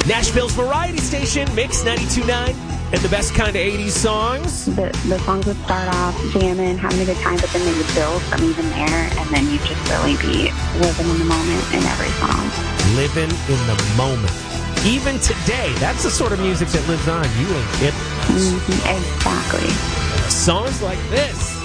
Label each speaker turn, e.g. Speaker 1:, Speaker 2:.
Speaker 1: Nashville's variety station, Mix 92.9, and the best kind of 80s songs.
Speaker 2: The songs would start off jamming, having a good time, but then they would build from even there, and then you'd just really be living in the moment in every song.
Speaker 1: Living in the moment. Even today, that's the sort of music that lives on. You ain't kidding.
Speaker 2: Exactly.
Speaker 1: Songs like this.